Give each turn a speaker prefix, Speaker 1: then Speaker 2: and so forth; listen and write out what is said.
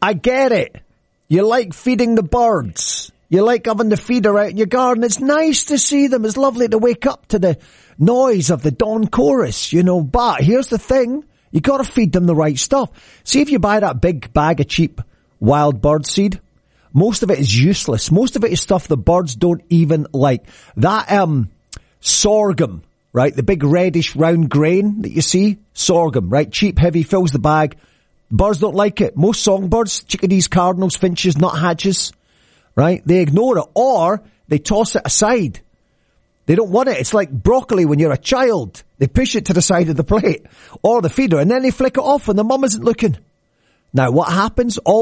Speaker 1: I get it. You like feeding the birds. You like having the feeder out in your garden. It's nice to see them. It's lovely to wake up to the noise of the dawn chorus, But here's the thing. You got to feed them the right stuff. See, if you buy that big bag of cheap wild bird seed, most of it is useless. Most of it is stuff the birds don't even like. That sorghum, right? The big reddish round grain that you see, sorghum, right? Cheap, heavy, fills the bag. Birds don't like it. Most songbirds, chickadees, cardinals, finches, nuthatches, right? They ignore it or they toss it aside. They don't want it. It's like broccoli when you're a child. They push it to the side of the plate or the feeder and then they flick it off when the mum isn't looking. Now what happens? All